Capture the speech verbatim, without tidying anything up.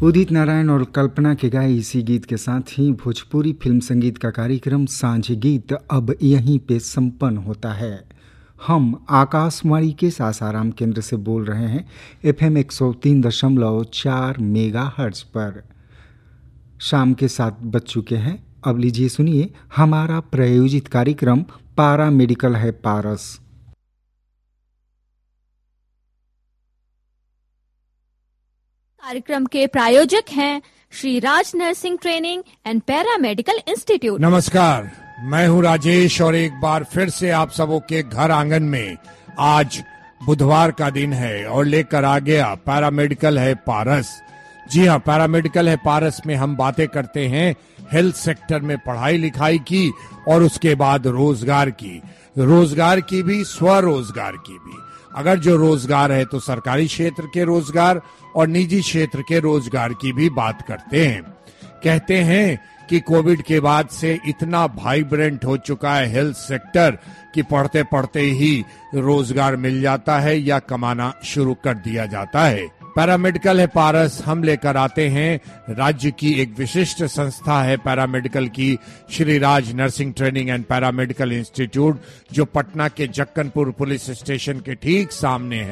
उदित नारायण और कल्पना के गाए इसी गीत के साथ ही भोजपुरी फिल्म संगीत का कार्यक्रम सांझ गीत अब यहीं पे संपन्न होता है। हम आकाशवाणी के सासाराम केंद्र से बोल रहे हैं एफएम एक सौ तीन दशमलव चार मेगा हर्ट्ज पर। शाम के सात बज चुके हैं। अब लीजिए सुनिए हमारा प्रायोजित कार्यक्रम पारा मेडिकल है पारस। कार्यक्रम के प्रायोजक हैं Shri Raj nursing training and para medical institute. नमस्कार, मैं हूं राजेश और एक बार फिर से आप सबों के घर आंगन में आज बुधवार का दिन है और लेकर आ गया पैरा मेडिकल है पारस। जी हाँ, पैरा मेडिकल है पारस में हम बातें करते हैं हेल्थ सेक्टर में पढ़ाई लिखाई की और उसके बाद रोजगार की, रोजगार की भी, स्वरोजगार की भी। अगर जो रोजगार है तो सरकारी क्षेत्र के रोजगार और निजी क्षेत्र के रोजगार की भी बात करते हैं। कहते हैं कि कोविड के बाद से इतना वाइब्रेंट हो चुका है हेल्थ सेक्टर कि पढ़ते पढ़ते ही रोजगार मिल जाता है या कमाना शुरू कर दिया जाता है। पैरामेडिकल है पारस हम लेकर आते हैं राज्य की एक विशिष्ट संस्था है पैरामेडिकल की, Shri Raj nursing training and paramedical institute, जो पटना के जक्कनपुर पुलिस स्टेशन के ठीक सामने है।